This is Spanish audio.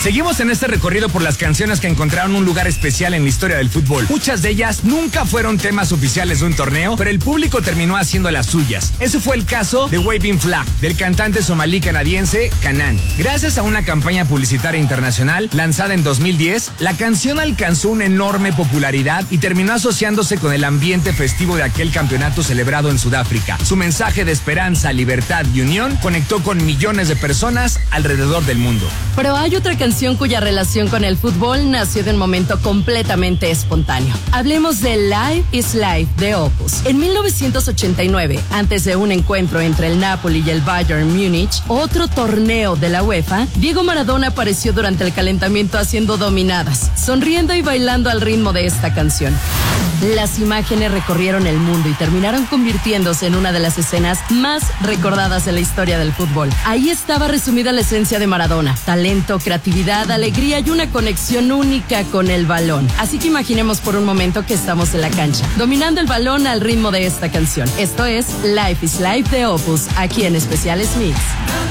Seguimos en este recorrido por las canciones que encontraron un lugar especial en la historia del fútbol. Muchas de ellas nunca fueron temas oficiales de un torneo, pero el público terminó haciendo las suyas. Ese fue el caso de Waving Flag, del cantante somalí canadiense Kanan. Gracias a una campaña publicitaria internacional lanzada en 2010, la canción alcanzó una enorme popularidad y terminó asociándose con el ambiente festivo de aquel campeonato celebrado en Sudáfrica. Su mensaje de esperanza, libertad y unión conectó con millones de personas alrededor del mundo. Pero hay otra canción cuya relación con el fútbol nació de un momento completamente espontáneo. Hablemos de Life is Life de Opus. En 1989, antes de un encuentro entre el Napoli y el Bayern Múnich, otro torneo de la UEFA, Diego Maradona apareció durante el calentamiento haciendo dominadas, sonriendo y bailando al ritmo de esta canción. Las imágenes recorrieron el mundo y terminaron convirtiéndose en una de las escenas más recordadas de la historia del fútbol. Ahí estaba resumida la esencia de Maradona: talento, creatividad, alegría y una conexión única con el balón. Así que imaginemos por un momento que estamos en la cancha, dominando el balón al ritmo de esta canción. Esto es Life is Life de Opus, aquí en Especiales Mix.